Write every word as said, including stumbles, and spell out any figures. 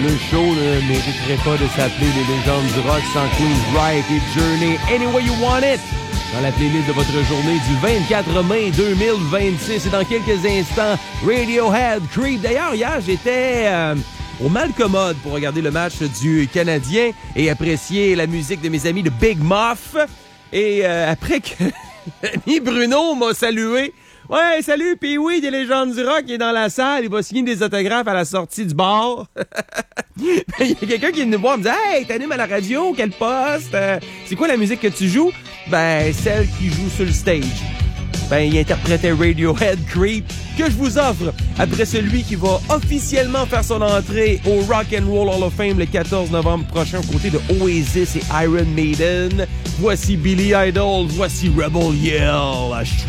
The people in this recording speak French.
Le show ne mériterait pas de s'appeler Les légendes du rock sans Queensryche et Journey, Any Way You Want It, dans la playlist de votre journée du vingt-quatre mai deux mille vingt-six. Et dans quelques instants, Radiohead, Creep. D'ailleurs, hier, j'étais euh, au Malcommode pour regarder le match du Canadien et apprécier la musique de mes amis de Big Muff. Et euh, après que l'ami Bruno m'a salué, ouais, salut, puis oui, des légendes du rock, il est dans la salle, il va signer des autographes à la sortie du bar. Il y a quelqu'un qui est venu me voir, me dit « Hey, t'animes à la radio, quel poste? Euh, c'est quoi la musique que tu joues? » Ben, celle qui joue sur le stage. Ben, il interprétait Radiohead Creep, que je vous offre après celui qui va officiellement faire son entrée au Rock and Roll Hall of Fame le quatorze novembre prochain aux côtés de Oasis et Iron Maiden. Voici Billy Idol, voici Rebel Yell.